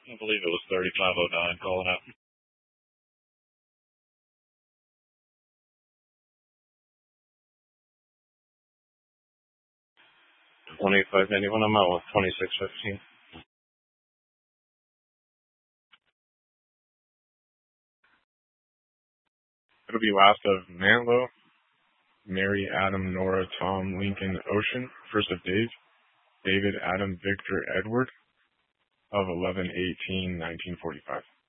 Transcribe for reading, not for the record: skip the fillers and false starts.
I believe it was 3509 calling out. 2591, I'm out with 2615. It'll be last of Mantlo, Mary, Adam, Nora, Tom, Lincoln, Ocean. First of Dave, David, Adam, Victor, Edward, of 11/18/1945.